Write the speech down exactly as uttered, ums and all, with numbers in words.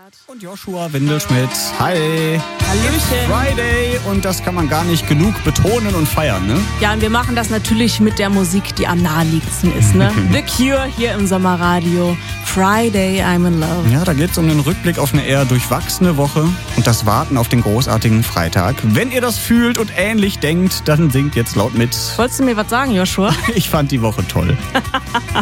Und Joshua Windelschmidt. Hi. Hallöchen. Friday. Und das kann man gar nicht genug betonen und feiern, ne? Ja, und wir machen das natürlich mit der Musik, die am naheliegendsten ist, ne? The Cure hier im Sommerradio. Friday, I'm in love. Ja, da geht's um den Rückblick auf eine eher durchwachsene Woche und das Warten auf den großartigen Freitag. Wenn ihr das fühlt und ähnlich denkt, dann singt jetzt laut mit. Wolltest du mir was sagen, Joshua? Ich fand die Woche toll.